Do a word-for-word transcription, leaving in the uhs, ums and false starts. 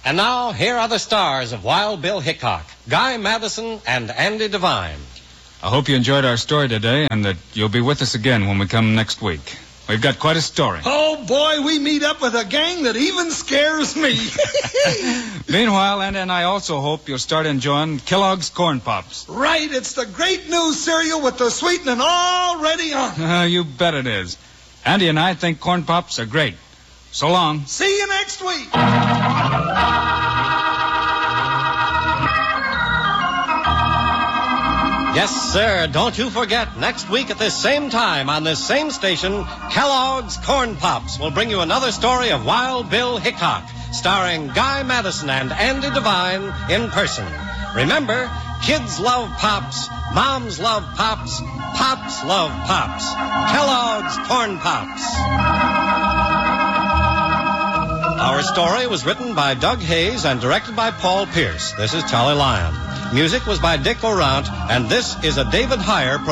And now, here are the stars of Wild Bill Hickok, Guy Madison and Andy Devine. I hope you enjoyed our story today and that you'll be with us again when we come next week. We've got quite a story. Oh, boy, we meet up with a gang that even scares me. Meanwhile, Andy and I also hope you'll start enjoying Kellogg's Corn Pops. Right, it's the great new cereal with the sweetening already on. Uh, you bet it is. Andy and I think Corn Pops are great. So long. See you next week. Yes, sir. Don't you forget, next week at this same time on this same station, Kellogg's Corn Pops will bring you another story of Wild Bill Hickok, starring Guy Madison and Andy Devine in person. Remember, kids love Pops, moms love Pops, Pops love Pops. Kellogg's Corn Pops. Our story was written by Doug Hayes and directed by Paul Pierce. This is Charlie Lyon. Music was by Dick Orant, and this is a David Heyer production.